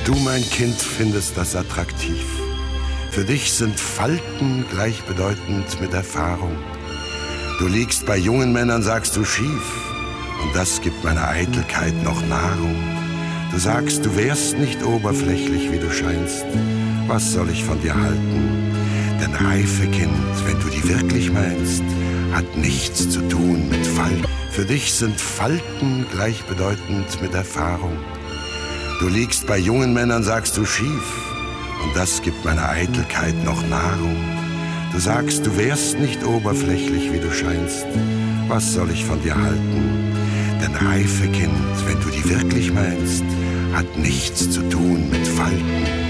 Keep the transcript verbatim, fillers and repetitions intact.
Du, mein Kind, findest das attraktiv. Für dich sind Falten gleichbedeutend mit Erfahrung. Du liegst bei jungen Männern, sagst du, schief. Und das gibt meiner Eitelkeit noch Nahrung. Du sagst, du wärst nicht oberflächlich, wie du scheinst. Was soll ich von dir halten? Denn reife Kind, wenn du die wirklich meinst, hat nichts zu tun mit Falten. Für dich sind Falten gleichbedeutend mit Erfahrung. Du liegst bei jungen Männern, sagst du, schief. Und das gibt meiner Eitelkeit noch Nahrung. Du sagst, du wärst nicht oberflächlich, wie du scheinst. Was soll ich von dir halten? Denn reife Kind, wenn du die wirklich meinst, hat nichts zu tun mit Falten.